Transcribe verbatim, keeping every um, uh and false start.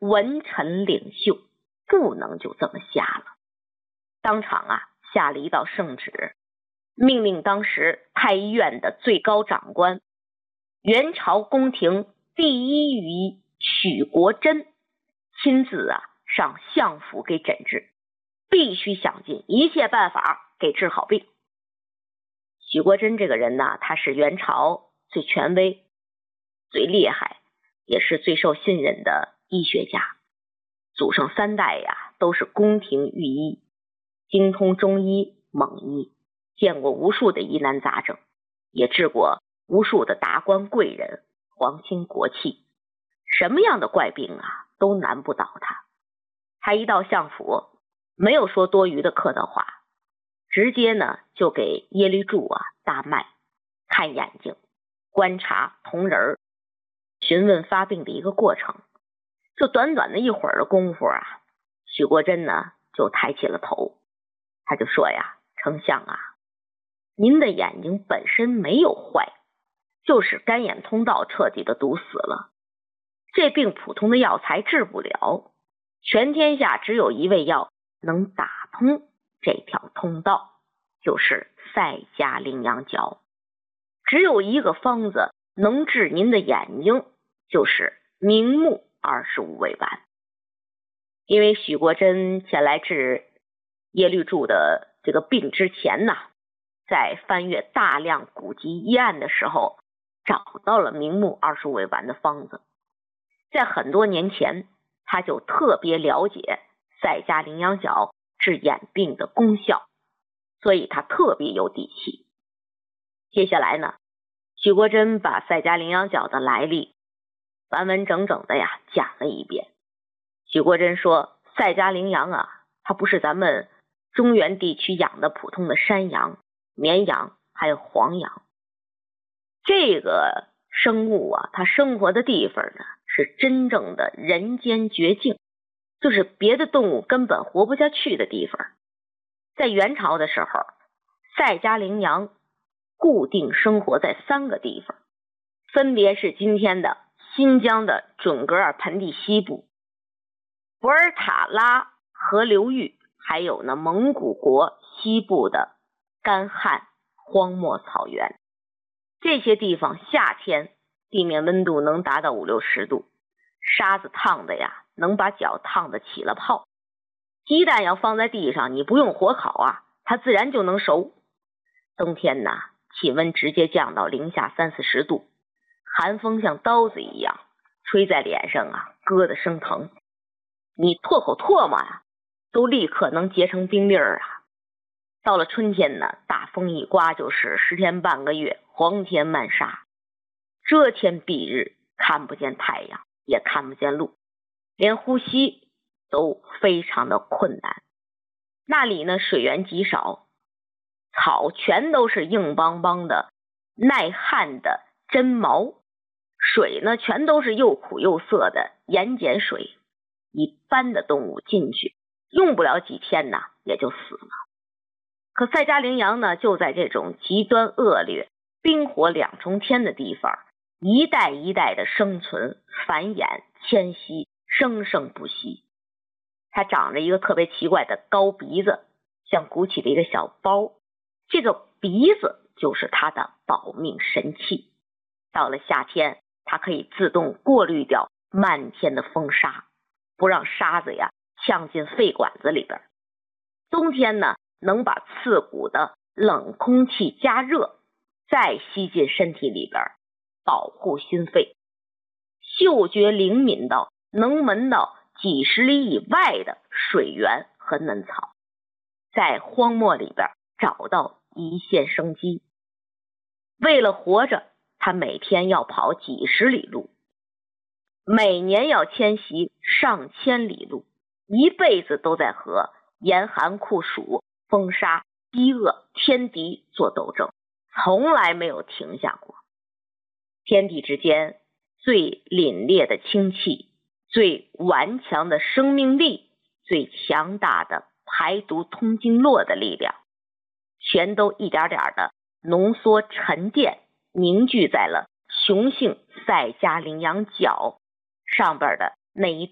文臣领袖不能就这么下了，当场啊下了一道圣旨，命令当时太医院的最高长官，元朝宫廷第一御医许国珍亲自啊上相府给诊治，必须想尽一切办法给治好病。许国珍这个人呢，他是元朝最权威、最厉害，也是最受信任的医学家。祖上三代呀都是宫廷御医，精通中医、蒙医，见过无数的疑难杂症，也治过无数的达官贵人、皇亲国戚，什么样的怪病啊都难不倒他。他一到相府，没有说多余的客套话，直接呢就给耶律柱啊搭脉、看眼睛、观察瞳仁、询问发病的一个过程。就短短的一会儿的功夫啊，许国珍呢就抬起了头，他就说呀：丞相啊，您的眼睛本身没有坏，就是干眼通道彻底的堵死了，这病普通的药材治不了，全天下只有一味药能打通这条通道，就是赛迦羚羊角，只有一个方子能治您的眼睛，就是明目二十五味丸。因为许国珍前来治耶律柱的这个病之前呢，在翻阅大量古籍医案的时候，找到了明目二十五味丸的方子。在很多年前，他就特别了解赛迦羚羊角治眼病的功效，所以他特别有底气。接下来呢，许国珍把赛迦羚羊角的来历完完整整的呀讲了一遍。许国珍说，赛迦羚羊啊，它不是咱们中原地区养的普通的山羊、绵羊还有黄羊，这个生物啊，它生活的地方呢是真正的人间绝境，就是别的动物根本活不下去的地方。在元朝的时候，赛迦羚羊固定生活在三个地方，分别是今天的新疆的准噶尔盆地西部、博尔塔拉河流域，还有呢蒙古国西部的干旱荒漠草原。这些地方夏天地面温度能达到五六十度，沙子烫的呀能把脚烫得起了泡。鸡蛋要放在地上，你不用火烤啊，它自然就能熟。冬天呢，气温直接降到零下三四十度，寒风像刀子一样吹在脸上啊，割得生疼。你唾口唾沫啊，都立刻能结成冰粒儿啊。到了春天呢，大风一刮就是十天半个月，黄天漫沙，遮天蔽日，看不见太阳，也看不见路，连呼吸都非常的困难。那里呢，水源极少，草全都是硬邦邦的耐旱的针毛，水呢全都是又苦又涩的盐碱水，一般的动物进去用不了几天呢也就死了。可赛迦羚羊呢，就在这种极端恶劣、冰火两重天的地方，一代一代的生存、繁衍、迁徙，生生不息。它长着一个特别奇怪的高鼻子，像鼓起的一个小包，这个鼻子就是它的保命神器。到了夏天，它可以自动过滤掉漫天的风沙，不让沙子呀呛进肺管子里边。冬天呢，能把刺骨的冷空气加热，再吸进身体里边，保护心肺。嗅觉灵敏到能闻到几十里以外的水源和嫩草，在荒漠里边找到一线生机。为了活着，他每天要跑几十里路，每年要迁徙上千里路，一辈子都在和严寒酷暑、风沙、饥饿、天敌做斗争，从来没有停下过。天地之间最凛冽的清气，最顽强的生命力，最强大的排毒通经络的力量，全都一点点的浓缩沉淀，凝聚在了雄性赛迦羚羊角上边的那一